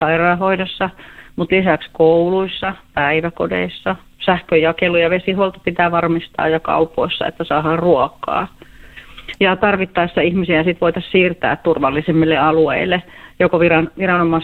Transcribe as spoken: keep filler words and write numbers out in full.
sairaanhoidossa, mutta lisäksi kouluissa, päiväkodeissa, sähköjakelu ja vesihuolto pitää varmistaa ja kaupoissa, että saadaan ruokaa. Ja tarvittaessa ihmisiä sit voitaisiin siirtää turvallisemmille alueille, joko viran, viranomais